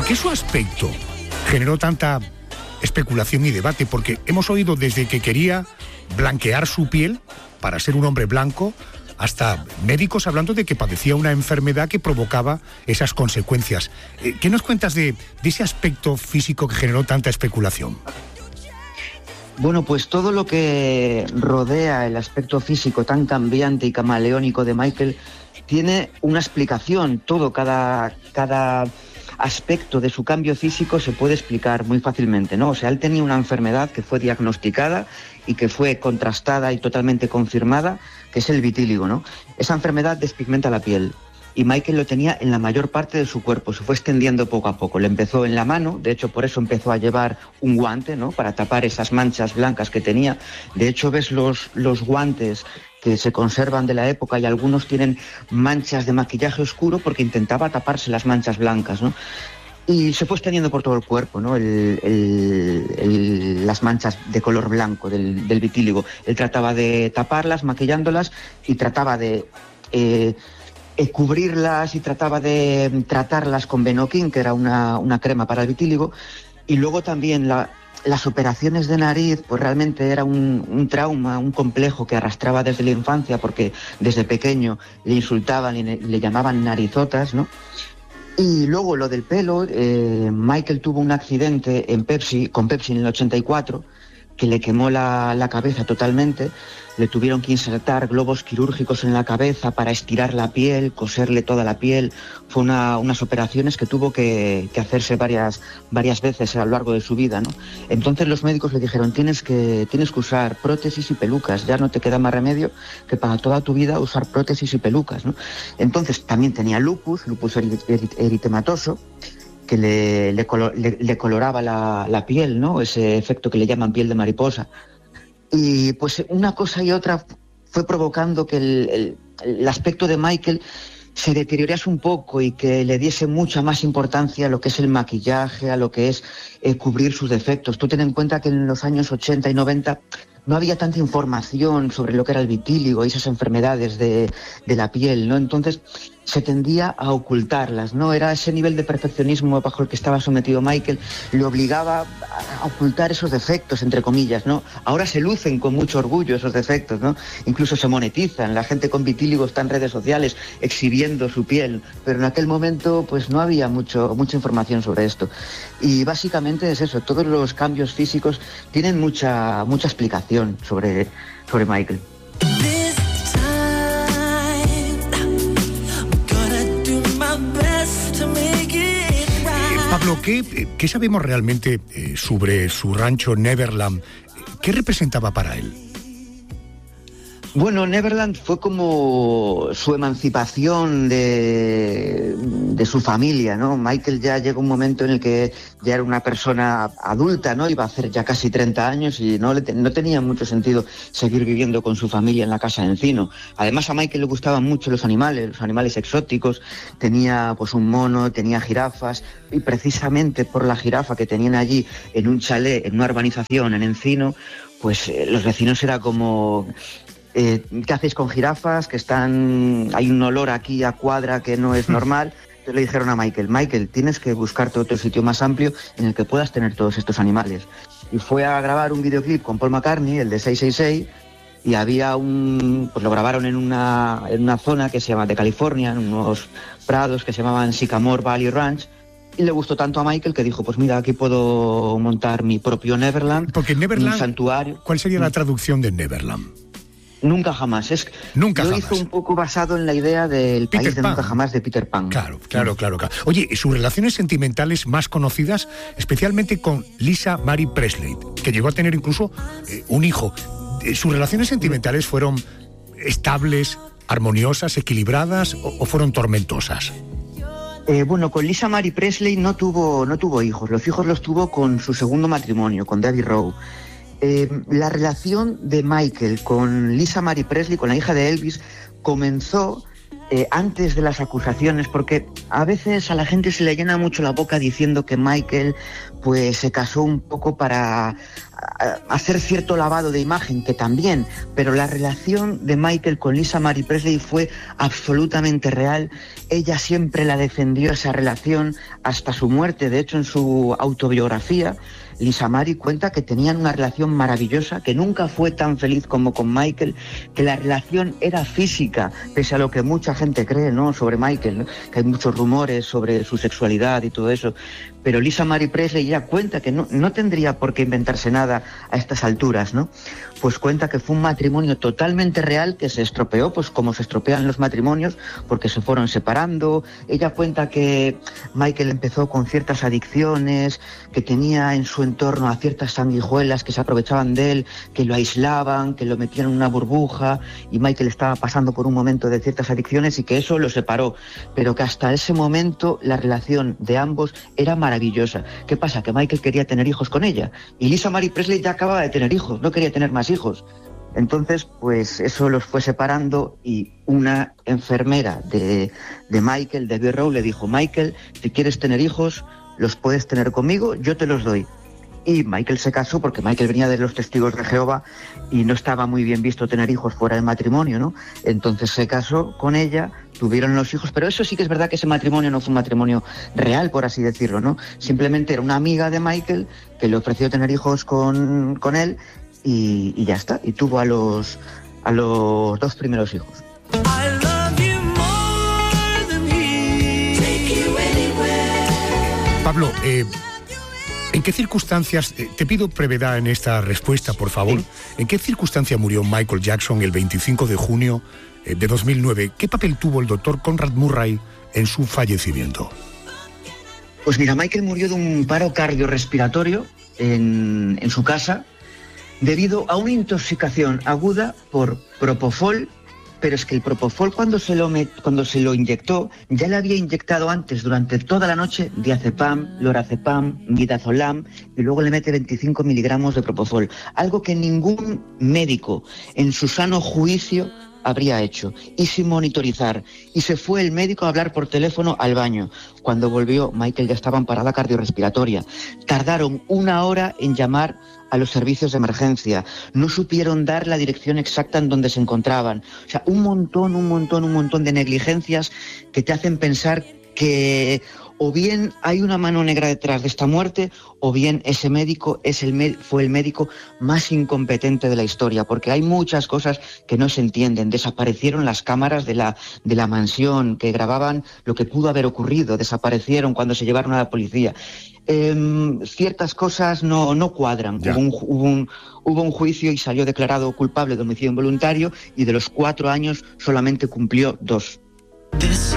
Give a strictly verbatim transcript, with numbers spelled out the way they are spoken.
¿por qué su aspecto generó tanta especulación y debate? Porque hemos oído desde que quería blanquear su piel para ser un hombre blanco, hasta médicos hablando de que padecía una enfermedad que provocaba esas consecuencias. ¿Qué nos cuentas de, de ese aspecto físico que generó tanta especulación? Bueno, pues todo lo que rodea el aspecto físico tan cambiante y camaleónico de Michael tiene una explicación. Todo, cada, cada aspecto de su cambio físico se puede explicar muy fácilmente, ¿no? O sea, él tenía una enfermedad que fue diagnosticada y que fue contrastada y totalmente confirmada, que es el vitíligo, ¿no? Esa enfermedad despigmenta la piel. Y Michael lo tenía en la mayor parte de su cuerpo, se fue extendiendo poco a poco. Le empezó en la mano, de hecho por eso empezó a llevar un guante, ¿no?, para tapar esas manchas blancas que tenía. De hecho ves los, los guantes que se conservan de la época y algunos tienen manchas de maquillaje oscuro porque intentaba taparse las manchas blancas, ¿no? Y se fue extendiendo por todo el cuerpo, ¿no?, el, el, el, las manchas de color blanco del, del vitíligo. Él trataba de taparlas, maquillándolas, y trataba de Eh, Eh, cubrirlas y trataba de tratarlas con Benoquin, que era una, una crema para el vitíligo. Y luego también la, las operaciones de nariz, pues realmente era un, un trauma, un complejo que arrastraba desde la infancia, porque desde pequeño le insultaban y le, le llamaban narizotas, ¿no? Y luego lo del pelo, eh, Michael tuvo un accidente en Pepsi, con Pepsi en el ochenta y cuatro, que le quemó la, la cabeza totalmente. Le tuvieron que insertar globos quirúrgicos en la cabeza para estirar la piel, coserle toda la piel. Fue una, unas operaciones que tuvo que, que hacerse varias, varias veces a lo largo de su vida, ¿no? Entonces los médicos le dijeron, tienes que, tienes que usar prótesis y pelucas, ya no te queda más remedio que para toda tu vida usar prótesis y pelucas, ¿no? Entonces también tenía lupus, lupus eritematoso, que le, le, color, le, le coloraba la, la piel, ¿no? Ese efecto que le llaman piel de mariposa. Y pues una cosa y otra fue provocando que el, el, el aspecto de Michael se deteriorase un poco y que le diese mucha más importancia a lo que es el maquillaje, a lo que es eh, cubrir sus defectos. Tú ten en cuenta que en los años ochenta y noventa no había tanta información sobre lo que era el vitíligo y esas enfermedades de, de la piel, ¿no? Entonces se tendía a ocultarlas, ¿no? Era ese nivel de perfeccionismo bajo el que estaba sometido Michael, le obligaba a ocultar esos defectos, entre comillas, ¿no? Ahora se lucen con mucho orgullo esos defectos, ¿no? Incluso se monetizan, la gente con vitíligo está en redes sociales exhibiendo su piel, pero en aquel momento pues no había mucho, mucha información sobre esto. Y básicamente es eso, todos los cambios físicos tienen mucha, mucha explicación sobre, sobre Michael. Pablo, ¿qué, qué sabemos realmente eh, sobre su rancho Neverland? ¿Qué representaba para él? Bueno, Neverland fue como su emancipación de, de su familia, ¿no? Michael ya llegó un momento en el que ya era una persona adulta, ¿no? Iba a hacer ya casi treinta años y no, le, no tenía mucho sentido seguir viviendo con su familia en la casa de encino. Además, a Michael le gustaban mucho los animales, los animales exóticos. Tenía pues un mono, tenía jirafas, y precisamente por la jirafa que tenían allí en un chalet, en una urbanización en Encino, pues eh, los vecinos era como... Eh, ¿qué hacéis con jirafas? Que están... hay un olor aquí a cuadra que no es normal. Entonces le dijeron a Michael, Michael, tienes que buscarte otro sitio más amplio en el que puedas tener todos estos animales. Y fue a grabar un videoclip con Paul McCartney, el de seis seis seis, y había un... pues lo grabaron en una, en una zona que se llama de California, en unos prados que se llamaban Sycamore Valley Ranch. Y le gustó tanto a Michael que dijo, pues mira, aquí puedo montar mi propio Neverland. Porque Neverland, un santuario. ¿Cuál sería la traducción de Neverland? Nunca jamás. Es, nunca lo jamás. hizo un poco basado en la idea del Peter país de Pan. Nunca Jamás de Peter Pan. Claro, claro, claro, claro. Oye, sus relaciones sentimentales más conocidas, especialmente con Lisa Marie Presley, que llegó a tener incluso eh, un hijo. Eh, ¿Sus relaciones sentimentales fueron estables, armoniosas, equilibradas o, o fueron tormentosas? Eh, bueno, con Lisa Marie Presley no tuvo, no tuvo hijos. Los hijos los tuvo con su segundo matrimonio, con Debbie Rowe. Eh, la relación de Michael con Lisa Marie Presley, con la hija de Elvis, comenzó eh, antes de las acusaciones, porque a veces a la gente se le llena mucho la boca diciendo que Michael pues se casó un poco para hacer cierto lavado de imagen, que también, pero la relación de Michael con Lisa Marie Presley fue absolutamente real. Ella siempre la defendió, esa relación, hasta su muerte. De hecho, en su autobiografía, Lisa Marie cuenta que tenían una relación maravillosa, que nunca fue tan feliz como con Michael, que la relación era física, pese a lo que mucha gente cree, ¿no?, sobre Michael, ¿no?, que hay muchos rumores sobre su sexualidad y todo eso. Pero Lisa Marie Presley ya cuenta que no, no tendría por qué inventarse nada a estas alturas, ¿no? Pues cuenta que fue un matrimonio totalmente real, que se estropeó, pues como se estropean los matrimonios, porque se fueron separando. Ella cuenta que Michael empezó con ciertas adicciones, que tenía en su entorno a ciertas sanguijuelas que se aprovechaban de él, que lo aislaban, que lo metían en una burbuja, y Michael estaba pasando por un momento de ciertas adicciones y que eso lo separó. Pero que hasta ese momento la relación de ambos era maravillosa. Maravillosa. ¿Qué pasa? Que Michael quería tener hijos con ella y Lisa Marie Presley ya acababa de tener hijos, no quería tener más hijos. Entonces, pues eso los fue separando, y una enfermera de, de Michael, de Abbey Road, le dijo: Michael, si quieres tener hijos, los puedes tener conmigo, yo te los doy. Y Michael se casó, porque Michael venía de los Testigos de Jehová y no estaba muy bien visto tener hijos fuera del matrimonio, ¿no? Entonces se casó con ella, tuvieron los hijos, pero eso sí que es verdad que ese matrimonio no fue un matrimonio real, por así decirlo, ¿no? Simplemente era una amiga de Michael que le ofreció tener hijos con, con él y, y ya está, y tuvo a los, a los dos primeros hijos. Pablo, eh... ¿en qué circunstancias, te pido brevedad en esta respuesta, por favor, sí. ¿En qué circunstancia murió Michael Jackson el veinticinco de junio de dos mil nueve? ¿Qué papel tuvo el doctor Conrad Murray en su fallecimiento? Pues mira, Michael murió de un paro cardiorrespiratorio en, en su casa debido a una intoxicación aguda por propofol. Pero es que el propofol, cuando se lo met, cuando se lo inyectó, ya le había inyectado antes durante toda la noche diazepam, lorazepam, midazolam, y luego le mete veinticinco miligramos de propofol. Algo que ningún médico en su sano juicio habría hecho, y sin monitorizar. Y se fue el médico a hablar por teléfono al baño. Cuando volvió, Michael ya estaba en parada cardiorrespiratoria. Tardaron una hora en llamar a los servicios de emergencia. No supieron dar la dirección exacta en donde se encontraban. O sea, un montón, un montón, un montón de negligencias que te hacen pensar que o bien hay una mano negra detrás de esta muerte, o bien ese médico es el fue el médico más incompetente de la historia, porque hay muchas cosas que no se entienden. Desaparecieron las cámaras de la, de la mansión que grababan lo que pudo haber ocurrido, desaparecieron cuando se llevaron a la policía. Eh, ciertas cosas no, no cuadran. Hubo un, hubo, un, hubo un juicio y salió declarado culpable de homicidio involuntario, y de los cuatro años solamente cumplió dos.